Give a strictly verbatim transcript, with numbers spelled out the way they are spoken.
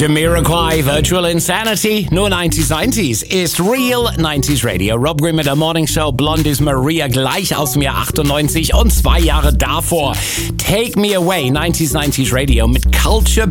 Jamiroquai, Virtual Insanity, nur neunzig neunzig ist Real neunzig Radio. Rob Grimm mit der Morning Show, Blondes Maria gleich aus dem Jahr achtundneunzig und zwei Jahre davor Take Me Away, neunzig neunzig Radio mit Culture